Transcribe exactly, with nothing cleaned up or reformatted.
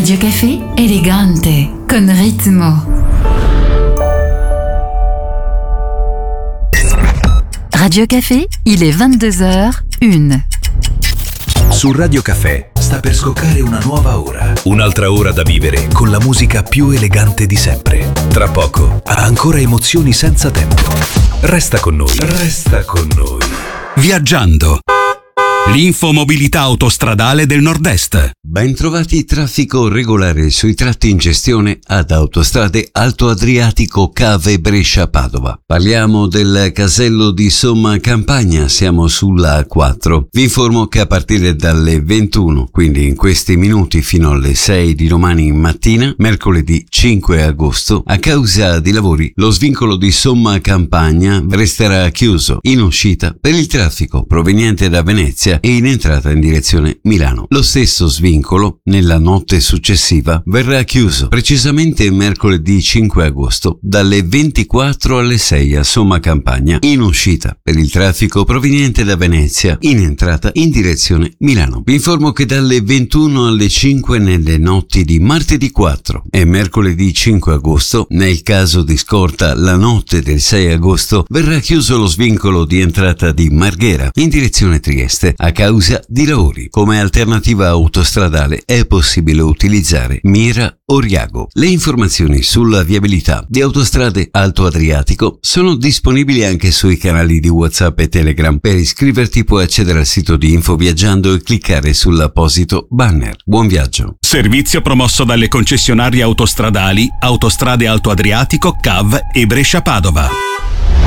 Radio Café, elegante, con ritmo. Radio Café, il est vingt-deux heures une. Su Radio Café sta per scoccare una nuova ora. Un'altra ora da vivere con la musica più elegante di sempre. Tra poco, ancora emozioni senza tempo. Resta con noi. Resta con noi. Viaggiando. L'infomobilità autostradale del Nord-Est. Ben trovati, traffico regolare sui tratti in gestione ad Autostrade Alto Adriatico Cave Brescia Padova. Parliamo del casello di Somma Campagna, siamo sulla A quattro. Vi informo che a partire dalle ventuno, quindi in questi minuti fino alle sei di domani mattina, mercoledì cinque agosto, a causa di lavori, lo svincolo di Somma Campagna resterà chiuso in uscita per il traffico proveniente da Venezia e in entrata in direzione Milano. Lo stesso svincolo, nella notte successiva, verrà chiuso, precisamente mercoledì cinque agosto, dalle ventiquattro alle sei a Somma Campagna, in uscita per il traffico proveniente da Venezia, in entrata in direzione Milano. Vi informo che dalle ventuno alle cinque nelle notti di martedì quattro e mercoledì cinque agosto, nel caso di scorta la notte del sei agosto, verrà chiuso lo svincolo di entrata di Marghera in direzione Trieste a causa di lavori. Come alternativa autostradale è possibile utilizzare Mira Oriago. Le informazioni sulla viabilità di Autostrade Alto Adriatico sono disponibili anche sui canali di WhatsApp e Telegram. Per iscriverti puoi accedere al sito di Infoviaggiando e cliccare sull'apposito banner. Buon viaggio. Servizio promosso dalle concessionarie autostradali Autostrade Alto Adriatico, C A V e Brescia Padova.